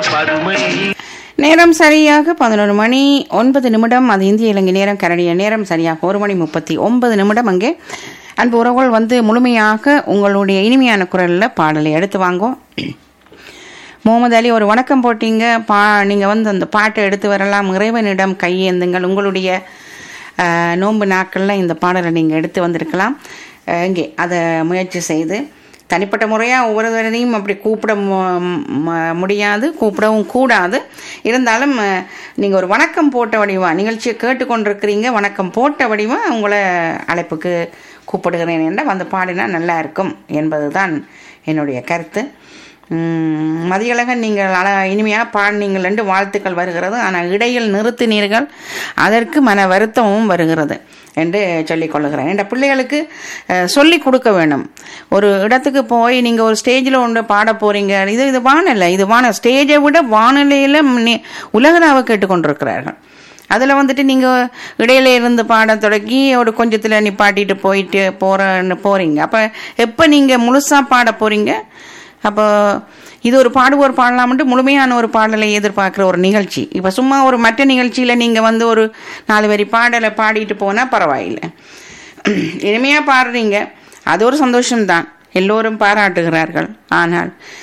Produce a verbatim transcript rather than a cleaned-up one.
பதுமை. நேரம் சரியாக பதினொரு மணி ஒன்பது நிமிடம். அது இந்திய இலங்கை நேரம். கரடிய நேரம் சரியாக ஒரு மணி முப்பத்தி ஒன்பது நிமிடம். அங்கே அன்பு உறவுகள் வந்து முழுமையாக உங்களுடைய இனிமையான குரலில் பாடலை எடுத்து வாங்கோ. முகமது அலி ஒரு வணக்கம் போட்டீங்க. பா நீங்கள் வந்து அந்த பாட்டை எடுத்து வரலாம். இறைவனிடம் கையேந்துங்கள். உங்களுடைய நோன்பு நாட்களில் இந்த பாடலை நீங்கள் எடுத்து வந்திருக்கலாம். இங்கே அதை முயற்சி செய்து தனிப்பட்ட முறையாக ஒவ்வொருவரையும் அப்படி கூப்பிட முடியாது, கூப்பிடவும் கூடாது. இருந்தாலும் நீங்கள் ஒரு வணக்கம் போட்ட வடிவா நிகழ்ச்சியை கேட்டுக்கொண்டிருக்கிறீங்க, வணக்கம் போட்ட வடிவா உங்களை அழைப்புக்கு கூப்பிடுகிறேன் என்றால் வந்து பாடினா நல்லா இருக்கும் என்பது தான் என்னுடைய கருத்து. மதியழகன் நீங்கள் அழ இனிமையாக பாடினீங்கள் என்று வாழ்த்துக்கள் வருகிறது. ஆனால் இடையில் நிறுத்தினீர்கள், அதற்கு மன வருத்தமும் வருகிறது என்று சொல்லிக் கொள்ளுகிறேன். என்ற பிள்ளைகளுக்கு சொல்லி கொடுக்க வேண்டும். ஒரு இடத்துக்கு போய் நீங்கள் ஒரு ஸ்டேஜில் ஒன்று பாட போகிறீங்க, இது இது வானலை, இது வான ஸ்டேஜை விட வானொலியில் உலகளாவை கேட்டுக்கொண்டிருக்கிறார்கள். அதில் வந்துட்டு நீங்கள் இடையில இருந்து பாட தொடங்கி ஒரு கொஞ்சத்தில் நிப்பாட்டிட்டு போயிட்டு போகிறன்னு போகிறீங்க. அப்போ எப்போ நீங்கள் முழுசாக பாட போகிறீங்க? அப்போ இது ஒரு பாடுவோர் பாடலாம்ட்டு முழுமையான ஒரு பாடலை எதிர்பார்க்குற ஒரு நிகழ்ச்சி. இப்போ சும்மா ஒரு மற்ற நிகழ்ச்சியில் நீங்கள் வந்து ஒரு நாலு வரி பாடலை பாடிட்டு போனால் பரவாயில்லை. இனிமையாக பாடுறீங்க, அது ஒரு சந்தோஷம்தான், எல்லோரும் பாராட்டுகிறார்கள். ஆனால்